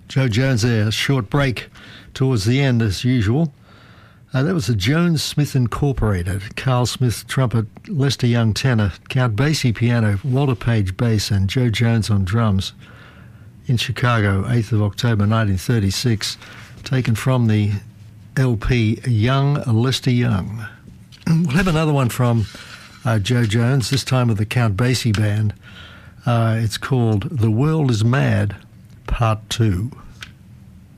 Joe Jones there, a short break towards the end as usual. That was the Jones Smith Incorporated. Carl Smith trumpet, Lester Young tenor, Count Basie piano, Walter Page bass, and Joe Jones on drums in Chicago, 8th of October 1936, taken from the LP Young Lester Young. We'll have another one from Joe Jones, this time with the Count Basie Band. It's called The World is Mad, Part 2.